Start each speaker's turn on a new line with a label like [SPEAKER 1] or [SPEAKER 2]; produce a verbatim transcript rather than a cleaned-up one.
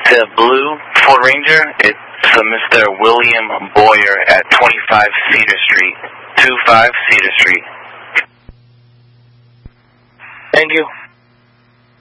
[SPEAKER 1] The blue Ford Ranger, it's a Mister William Boyer at twenty-five Cedar Street. twenty-five Cedar Street.
[SPEAKER 2] Thank you.